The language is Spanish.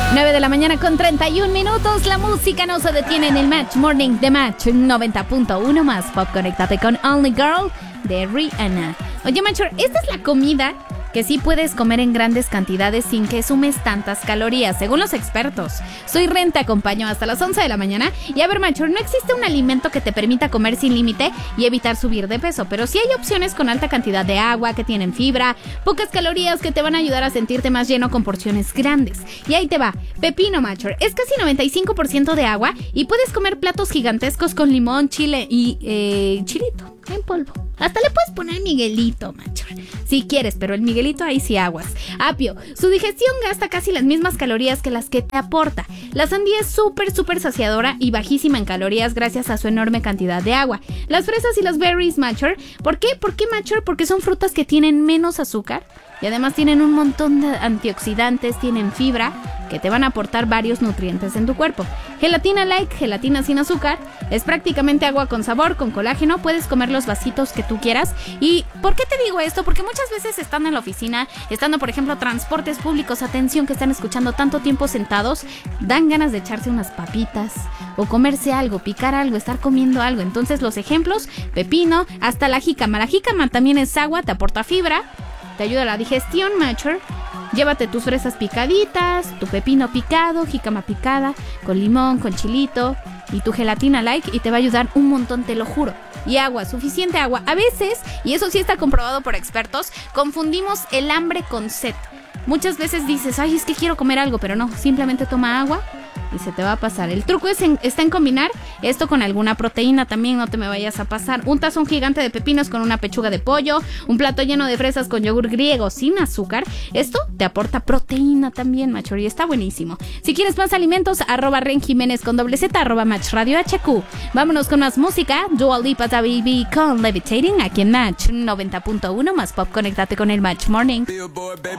9 de la mañana con 31 minutos. La música no se detiene en el Match Morning de Match 90.1 más pop. Conéctate con Only Girl de Rihanna. Oye, Macho, esta es la comida que sí puedes comer en grandes cantidades sin que sumes tantas calorías, según los expertos. Soy Ren, te acompaño hasta las 11 de la mañana. Y a ver, Macho, no existe un alimento que te permita comer sin límite y evitar subir de peso, pero sí hay opciones con alta cantidad de agua, que tienen fibra, pocas calorías, que te van a ayudar a sentirte más lleno con porciones grandes. Y ahí te va, pepino, Macho, es casi 95% de agua y puedes comer platos gigantescos con limón, chile y chilito en polvo. Hasta le puedes poner Miguelito, Macho, si quieres, pero el Miguelito ahí sí aguas. Apio, su digestión gasta casi las mismas calorías que las que te aporta. La sandía es súper saciadora y bajísima en calorías gracias a su enorme cantidad de agua. Las fresas y las berries, Macho, ¿por qué? ¿Por qué, Macho? Porque son frutas que tienen menos azúcar y además tienen un montón de antioxidantes, tienen fibra, que te van a aportar varios nutrientes en tu cuerpo. Gelatina light, gelatina sin azúcar, es prácticamente agua con sabor, con colágeno, puedes comer los vasitos que tú quieras. ¿Y por qué te digo esto? Porque muchas veces estando en la oficina, estando por ejemplo transportes públicos, atención, que están escuchando tanto tiempo sentados, dan ganas de echarse unas papitas o comerse algo, picar algo, estar comiendo algo. Entonces los ejemplos, pepino, hasta la jícama también es agua, te aporta fibra, te ayuda a la digestión, Macho. Llévate tus fresas picaditas, tu pepino picado, jícama picada, con limón, con chilito y tu gelatina light y te va a ayudar un montón, te lo juro. Y agua, suficiente agua. A veces, y eso sí está comprobado por expertos, confundimos el hambre con sed. Muchas veces dices, ay, es que quiero comer algo, pero no, simplemente toma agua y se te va a pasar. El truco está en combinar esto con alguna proteína también, no te me vayas a pasar. Un tazón gigante de pepinos con una pechuga de pollo, un plato lleno de fresas con yogur griego sin azúcar. Esto te aporta proteína también, Macho, y está buenísimo. Si quieres más alimentos, @RenJiménez con /Z, @Match Radio HQ. Vámonos con más música. Dua Lipa Baby con Levitating aquí en Match 90.1 más pop. Conéctate con el Match Morning. Billboard, baby,